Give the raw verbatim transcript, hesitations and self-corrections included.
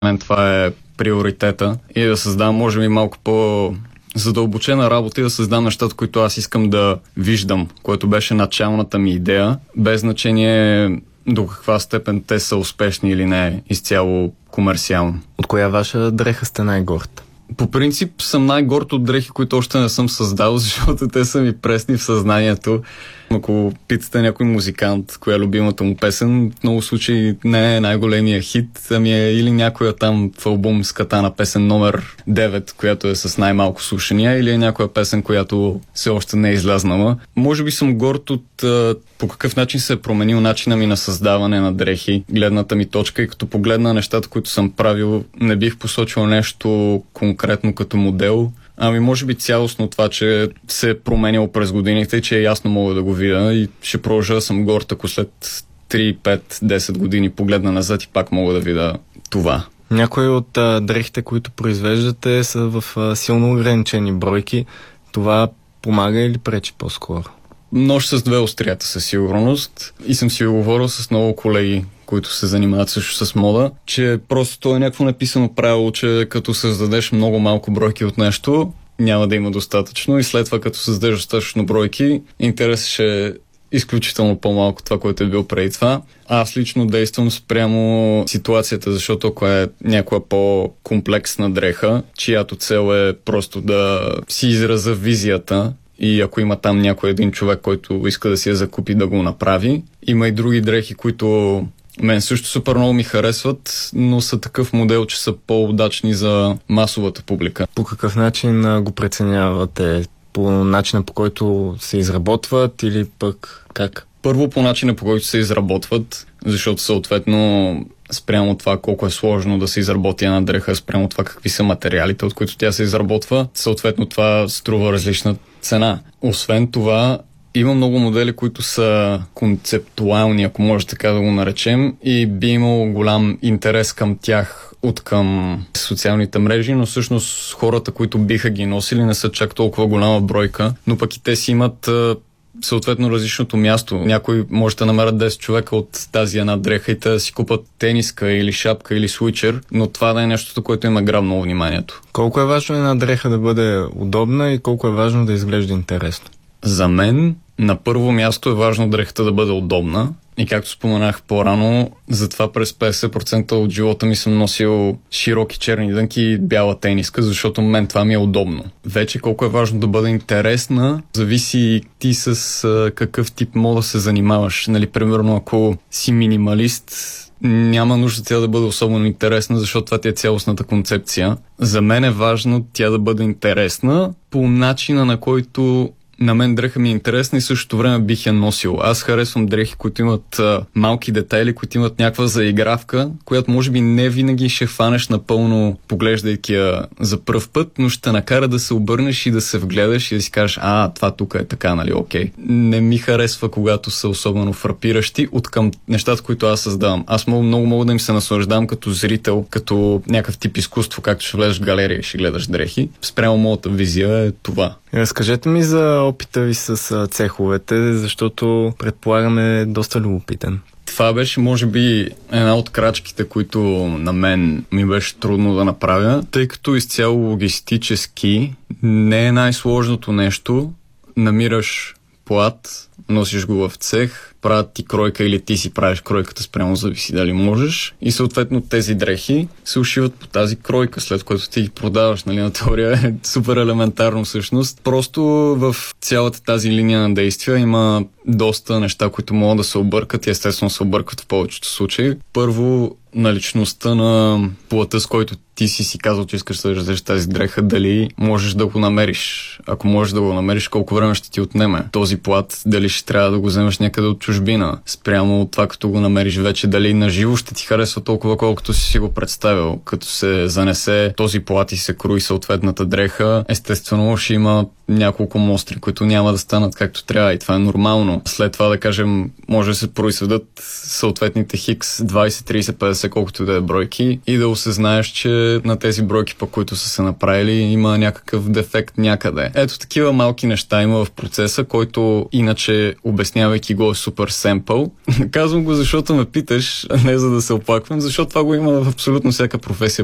мен това е приоритета и да създам, може би, малко по задълбочена работа и да създам нещата, които аз искам да виждам, което беше началната ми идея, без значение до каква степен те са успешни или не, изцяло комерциално. От коя ваша дреха сте най-горд? По принцип съм най-горд от дрехи, които още не съм създал, защото те са ми пресни в съзнанието. Ако питате някой музикант, коя е любимата му песен, в много случаи не е най-големия хит, ами е или някоя там в албум с Катана песен номер девет, която е с най-малко слушания, или е някоя песен, която все още не е излязнала. Може би съм горд от по какъв начин се е променил начина ми на създаване на дрехи, гледната ми точка, и като погледна нещата, които съм правил, не бих посочил нещо конкретно като модел. Ами може би цялостно това, че се е променяло през годините и че е ясно мога да го видя и ще продължа да съм горд, ако след три, пет, десет години погледна назад и пак мога да видя това. Някои от а, дрехите, които произвеждате, са в а, силно ограничени бройки. Това помага или пречи по-скоро? Нож с две острията със сигурност и съм си говорил с много колеги, които се занимават също с мода, че просто то е някакво написано правило, че като създадеш много малко бройки от нещо, няма да има достатъчно и след това като създадеш достатъчно бройки, интересът ще е изключително по-малко това, което е бил преди това. Аз лично действам спрямо ситуацията, защото ако е някаква по-комплексна дреха, чиято цел е просто да си израза визията, и ако има там някой един човек, който иска да си я закупи, да го направи. Има и други дрехи, които мен също супер много ми харесват, но са такъв модел, че са по-удачни за масовата публика. По какъв начин го преценявате? По начина, по който се изработват или пък как? Първо по начина, по който се изработват, защото съответно спрямо това колко е сложно да се изработи една дреха, спрямо това какви са материалите, от които тя се изработва, съответно това струва различна цена. Освен това, има много модели, които са концептуални, ако може така да го наречем, и би имал голям интерес към тях от към социалните мрежи, но всъщност хората, които биха ги носили, не са чак толкова голяма бройка, но пък и те си имат съответно различното място. Някой може да намерят десет човека от тази една дреха и те да си купат тениска или шапка или свичер, но това да е нещото, което има грабнало вниманието. Колко е важно една дреха да бъде удобна и колко е важно да изглежда интересно? За мен на първо място е важно дрехата да бъде удобна. И както споменах по-рано, затова през петдесет процента от живота ми съм носил широки черни дънки и бяла тениска, защото мен това ми е удобно. Вече колко е важно да бъде интересна, зависи ти с а, какъв тип мода се занимаваш. Нали, примерно, ако си минималист, няма нужда тя да бъде особено интересна, защото това ти е цялостната концепция. За мен е важно тя да бъде интересна по начина, на който на мен дреха ми е интересна и същото време бих я носил. Аз харесвам дрехи, които имат а, малки детайли, които имат някаква заигравка, която може би не винаги ще хванеш напълно, поглеждайки я за пръв път, но ще накара да се обърнеш и да се вгледаш и да си кажеш, а, това тук е така, нали, окей. Не ми харесва, когато са особено фрапиращи от към нещата, които аз създавам. Аз мога, много мога да им се наслаждавам като зрител, като някакъв тип изкуство, както ще влезеш в галерия и ще гледаш дрехи. Спрямо моята визия е това. Разкажете ми за опита ви с цеховете, защото предполагаме доста любопитен. Това беше, може би, една от крачките, които на мен ми беше трудно да направя, тъй като изцяло логистически не е най-сложното нещо. Намираш плат, носиш го в цех, правят ти кройка или ти си правиш кройката, спрямо зависи дали можеш. И съответно тези дрехи се ушиват по тази кройка, след което ти ги продаваш. Нали, на теория е супер елементарно всъщност. Просто в цялата тази линия на действия има доста неща, които могат да се объркат и естествено се объркат в повечето случаи. Първо, наличността на плата, с който ти си си казал, че искаш да раздадеш тази дреха, дали можеш да го намериш. Ако можеш да го намериш, колко време ще ти отнеме този плат, дали ще трябва да го вземеш някъде от чужбина. Спрямо това, като го намериш вече, дали наживо ще ти харесва толкова, колкото си си го представил. Като се занесе този плат и се крои съответната дреха, естествено ще има няколко мостри, които няма да станат както трябва и това е нормално. След това, да кажем, може да се произведат съответните хикс двайсет, трийсет, петдесет, колкото да е бройки и да осъзнаеш, че че на тези бройки, по които са се направили, има някакъв дефект някъде. Ето такива малки неща има в процеса, който иначе, обяснявайки го, е супер семпъл. Казвам го, защото ме питаш, не за да се оплаквам, защото това го има в абсолютно всяка професия